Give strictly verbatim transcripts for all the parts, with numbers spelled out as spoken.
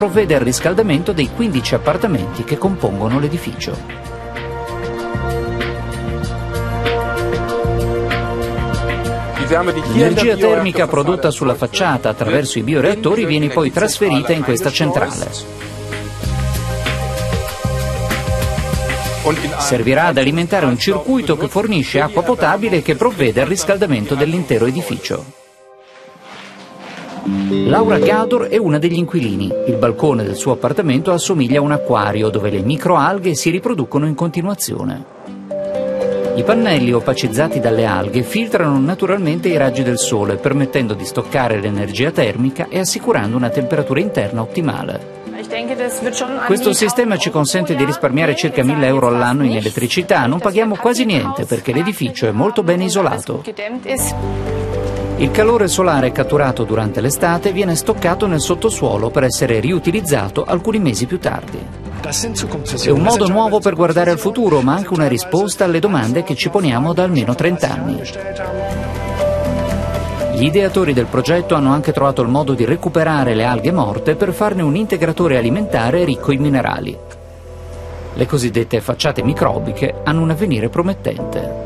provvede al riscaldamento dei quindici appartamenti che compongono l'edificio. L'energia termica prodotta sulla facciata attraverso i bioreattori viene poi trasferita in questa centrale. Servirà ad alimentare un circuito che fornisce acqua potabile e che provvede al riscaldamento dell'intero edificio. Laura Gador è una degli inquilini. Il balcone del suo appartamento assomiglia a un acquario dove le microalghe si riproducono in continuazione. I pannelli opacizzati dalle alghe filtrano naturalmente i raggi del sole, permettendo di stoccare l'energia termica e assicurando una temperatura interna ottimale. Questo sistema ci consente di risparmiare circa mille euro all'anno in elettricità. Non paghiamo quasi niente perché l'edificio è molto ben isolato. Il calore solare catturato durante l'estate viene stoccato nel sottosuolo per essere riutilizzato alcuni mesi più tardi. È un modo nuovo per guardare al futuro, ma anche una risposta alle domande che ci poniamo da almeno trenta anni. Gli ideatori del progetto hanno anche trovato il modo di recuperare le alghe morte per farne un integratore alimentare ricco in minerali. Le cosiddette facciate microbiche hanno un avvenire promettente.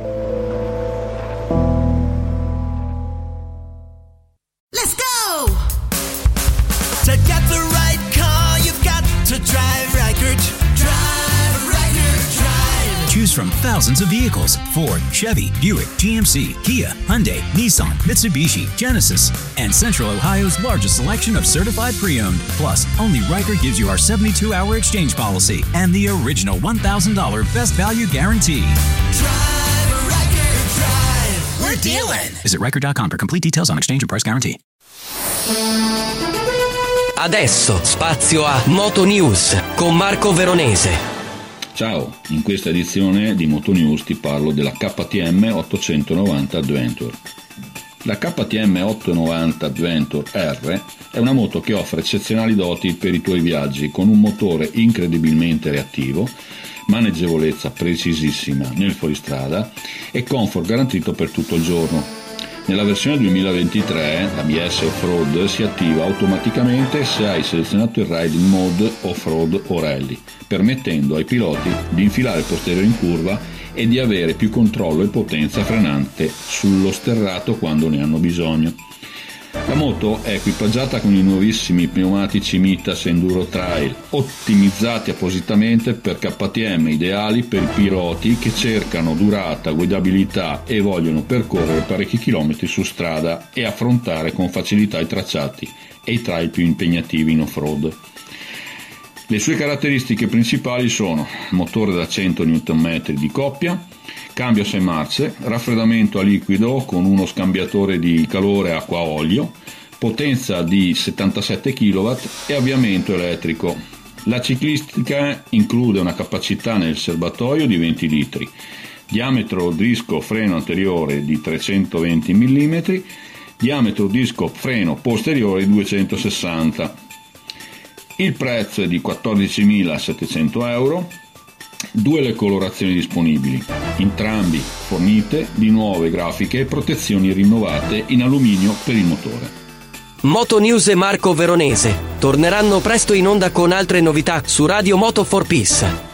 Choose from thousands of vehicles: Ford, Chevy, Buick, G M C, Kia, Hyundai, Nissan, Mitsubishi, Genesis, and Central Ohio's largest selection of certified pre-owned. Plus, only Ryker gives you our seventy-two hour exchange policy and the original one thousand dollars best value guarantee. Drive, Ryker, drive. We're dealing. Visit Ryker dot com for complete details on exchange and price guarantee. Adesso spazio a Moto News con Marco Veronese. Ciao, in questa edizione di Moto News ti parlo della K T M ottocentonovanta Adventure. La K T M ottocentonovanta Adventure R è una moto che offre eccezionali doti per i tuoi viaggi, con un motore incredibilmente reattivo, maneggevolezza precisissima nel fuoristrada e comfort garantito per tutto il giorno. Nella versione duemilaventitré l'A B S Off-Road si attiva automaticamente se hai selezionato il Riding Mode Off-Road o Rally, permettendo ai piloti di infilare il posteriore in curva e di avere più controllo e potenza frenante sullo sterrato quando ne hanno bisogno. La moto è equipaggiata con i nuovissimi pneumatici Mitas Enduro Trail, ottimizzati appositamente per K T M, ideali per i piloti che cercano durata, guidabilità e vogliono percorrere parecchi chilometri su strada e affrontare con facilità i tracciati e i trail più impegnativi in off-road. Le sue caratteristiche principali sono motore da cento newton metri di coppia, cambio a sei marce, raffreddamento a liquido con uno scambiatore di calore acqua-olio, potenza di settantasette chilowatt e avviamento elettrico. La ciclistica include una capacità nel serbatoio di venti litri, diametro disco freno anteriore di trecentoventi millimetri, diametro disco freno posteriore di duecentosessanta. Il prezzo è di quattordicimilasettecento euro. Due le colorazioni disponibili, entrambi fornite di nuove grafiche e protezioni rinnovate in alluminio per il motore. Moto News e Marco Veronese torneranno presto in onda con altre novità su Radio Moto for Peace.